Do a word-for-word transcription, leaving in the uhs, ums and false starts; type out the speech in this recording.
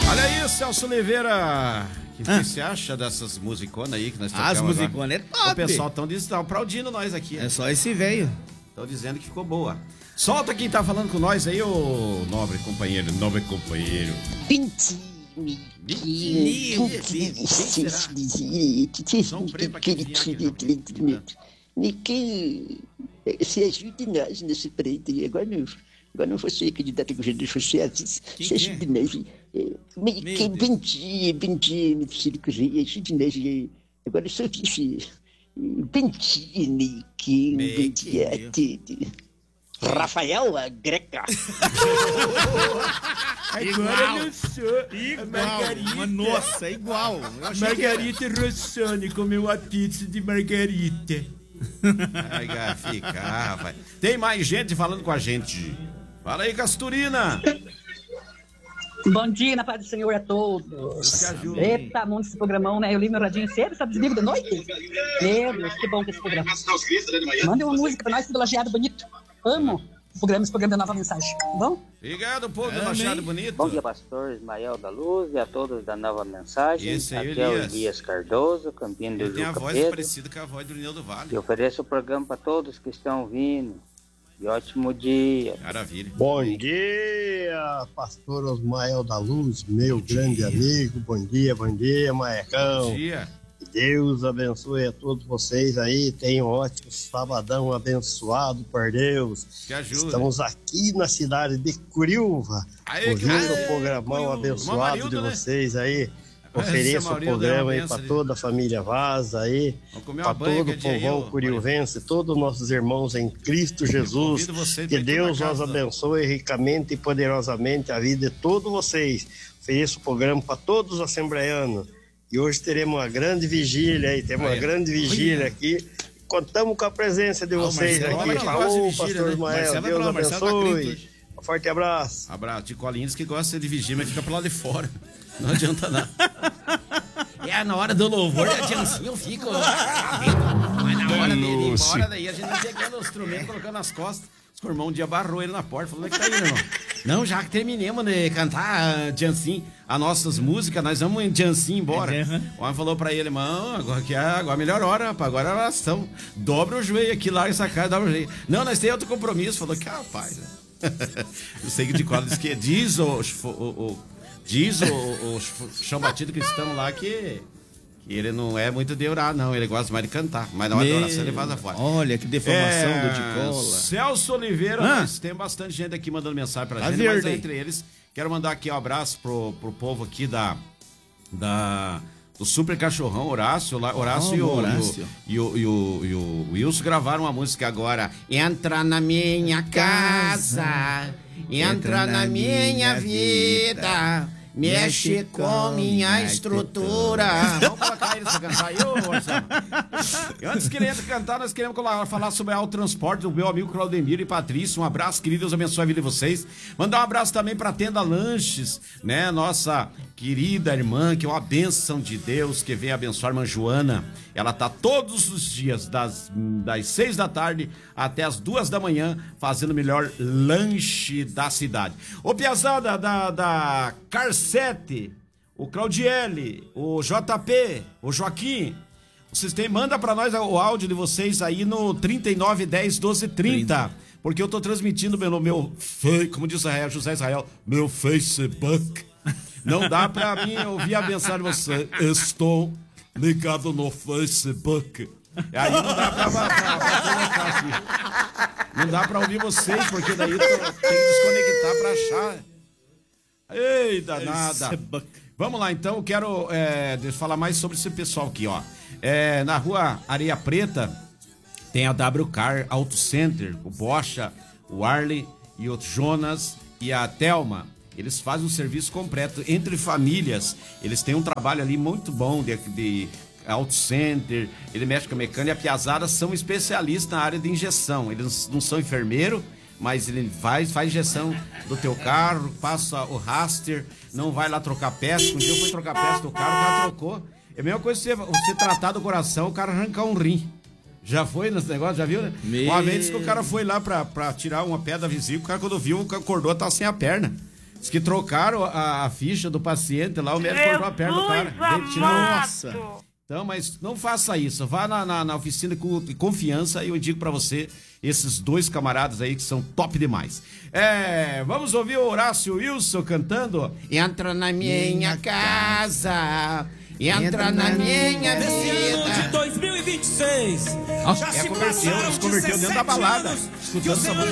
Olha aí, Celso Oliveira. O que, que você acha dessas musiconas aí que nós tocamos? As musiconas é top. O pessoal estão tá aplaudindo nós aqui. É só esse velho. Estão dizendo que ficou boa. Solta quem tá falando com nós aí, ô nobre companheiro, nobre companheiro. Pintinho. Se ajude nós nesse preto aí. Agora não, agora não você candidato a governo, você ajude nós. Que Bentinho, Bentinho, ajude nós. Agora eu sou vice. Bentinho, que Bentinho. Rafael a Greca. Agora eu sou igual, Margarita. Nossa, é igual. Margarita Rossoni comeu a pizza de Margarita. Vai ficar, rapaz. Tem mais gente falando com a gente. Fala aí, Casturina. Bom dia, na paz do Senhor a todos. Eita, muito esse programão, né? Eu li meu radinho cedo, sabe, desligo de noite. Meu Deus, que bom que esse programa. Manda uma música pra nós, tudo elogiado, bonito. Amo o programa, esse programa da Nova Mensagem, tá bom? Obrigado, povo do Machado Bonito. Bom dia, pastor Ismael da Luz e a todos da Nova Mensagem. Esse aí, aqui é o Elias. Elias Cardoso, Campino do Ele tem a Juca voz Pedro. parecida com a voz do Nil do Vale. Eu ofereço o programa para todos que estão ouvindo. E ótimo dia. Maravilha. Bom dia, pastor Osmael da Luz, meu grande amigo. Bom dia, bom dia, Maecão. Bom dia. Deus abençoe a todos vocês aí. Tenham um ótimo sabadão abençoado por Deus. Que ajuda. Estamos aqui na cidade de Curiúva, Aê, ouvindo aê, o programão Curiúva. abençoado Marildo, de né? vocês aí. Esse Ofereço o Maurílio programa deu uma aí benção para de- toda a família Vaz aí, Vamos comer para uma banha todo que o é dia aí, povão ô, curiuvense, todos os nossos irmãos em Cristo Jesus. convido você pra Que ir tudo Deus na os casa. abençoe ricamente e poderosamente a vida de todos vocês. Ofereço o programa para todos os assembleanos. E hoje teremos uma grande vigília aí, temos uma Olha, grande vigília olha. aqui. Contamos com a presença de Ah, o vocês Marcelo aqui. que gosta de Ô, vigília, pastor né? Ismael, Marcelo vai Deus pra lá, Marcelo tá crente abençoe. hoje. Um forte abraço. Abraço de Colines que gosta de vigia, mas fica pro lado de fora. Não adianta nada. É na hora do louvor, a Jancinha eu fico. Mas na hora dele ir embora, daí a gente pegando o instrumento, colocando nas costas. O irmão um dia barrou ele na porta, falou: onde é que tá aí, irmão? Não, já que terminemos de cantar uh, Jancinha, as nossas músicas, nós vamos em Jancinha embora. É, uhum. O homem falou pra ele: irmão, agora que é agora a melhor hora, rapaz, agora é a oração. Dobra o joelho aqui, larga essa cara, dobra o joelho. Não, nós temos outro compromisso. Falou que, rapaz, né? Eu sei que de qual diz que diz o, o, o diz o, o, o chão batido cristão lá que, que ele não é muito de orar, não. Ele gosta mais de cantar, mas na hora da oração ele vaza fora. Olha que deformação É, do Ticola. Celso Oliveira, Ah. nós tem bastante gente aqui mandando mensagem pra Tá gente, mas verde. entre eles, quero mandar aqui um abraço pro, pro povo aqui da, da do Super Cachorrão, Horácio, lá, Horácio, Oh, e, o, Horácio. E, o, e, o, e o Wilson gravaram uma música agora. Entra na minha casa, entra na minha vida, mexe com minha estrutura. Vamos colocar eles pra cantar aí, ô Marcelo. E antes que ele entre cantar, nós queremos colocar- falar sobre o autotransporte do meu amigo Claudemiro e Patrícia. Um abraço, querido, Deus abençoe a vida de vocês. Mandar um abraço também pra Tenda Lanches, né? Nossa querida irmã, que é uma bênção de Deus, que vem abençoar a irmã Joana. Ela tá todos os dias, das, das seis da tarde até as duas da manhã, fazendo o melhor lanche da cidade. Ô, piazada da, da Car sete, o Claudiele, o J P, o Joaquim, vocês têm, manda pra nós o áudio de vocês aí no trinta e nove, dez, doze, trinta, porque eu tô transmitindo pelo meu, fe- como diz Israel, José Israel, meu Facebook. Não dá pra mim ouvir a mensagem de você. Estou ligado no Facebook. Aí não dá pra, pra, pra, pra colocar aqui. Não dá pra ouvir vocês, porque daí eu tô- tem que desconectar pra achar. Ei, danada. Vamos lá, então, eu quero é, deixa eu falar mais sobre esse pessoal aqui, ó. É, na rua Areia Preta tem a W Car Auto Center, o Bocha, o Arley e o Jonas e a Thelma. Eles fazem um serviço completo entre famílias. Eles têm um trabalho ali muito bom de, de auto center. Ele mexe com a mecânica. E a piazada são especialistas na área de injeção. Eles não são enfermeiro, mas ele faz, faz injeção do teu carro, passa o raster, não vai lá trocar peça. Um dia eu fui trocar peça do carro, o cara trocou. É a mesma coisa que você, você tratar do coração, o cara arrancar um rim. Já foi nesse negócio, já viu, né? Meu... Uma vez que o cara foi lá pra, pra tirar uma pedra visível, o cara quando viu, acordou, tava sem a perna. Diz que trocaram a, a ficha do paciente lá, o médico cortou a perna do cara. Nossa. Então, mas não faça isso. Vá na, na, na oficina de confiança e eu digo pra você, esses dois camaradas aí que são top demais. É, vamos ouvir o Horácio Wilson cantando Entra na minha casa, entra na minha vida. De dois mil e vinte e seis. É, converteu, se converteu dentro da balada, escutando essa música.